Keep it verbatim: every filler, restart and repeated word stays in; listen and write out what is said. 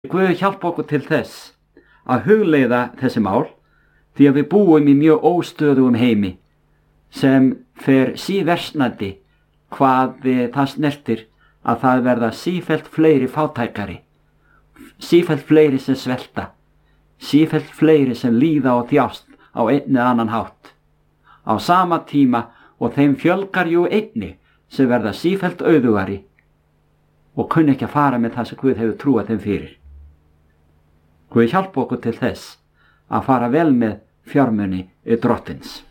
Guð hjálpa okkur til þess að hugleiða þessi mál, því að við búum í mjög óstöðugum heimi sem fer síversnandi hvað það snertir að það verða sífellt fleiri fátækari, sífellt fleiri sem svelta, sífellt fleiri sem líða og þjást á einn eða annan hátt. Á sama tíma og þeim fjölgar jú einni sem verða sífellt auðugari og kunni ekki að fara með það sem Guð hefur trúað þeim fyrir. Guð hjálpa okkur til þess að fara vel með fjármuni Drottins.